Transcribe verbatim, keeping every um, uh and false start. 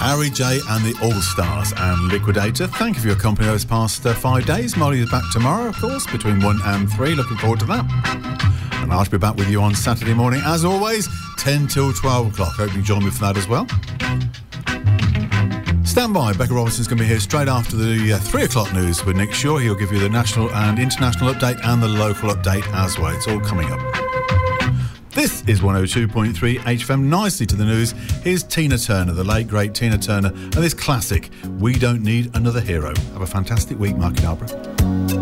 Harry J and the All-Stars and Liquidator. Thank you for your company those past uh, five days. Molly is back tomorrow, of course, between one and three. Looking forward to that. And I'll be back with you on Saturday morning, as always, ten till twelve o'clock. Hope you join me for that as well. Stand by. Becca Robinson's going to be here straight after the uh, three o'clock news with Nick Shaw. He'll give you the national and international update and the local update as well. It's all coming up. This is one oh two point three H F M. Nicely to the news. Here's Tina Turner, the late, great Tina Turner, and this classic, We Don't Need Another Hero. Have a fantastic week, Mark Yarborough.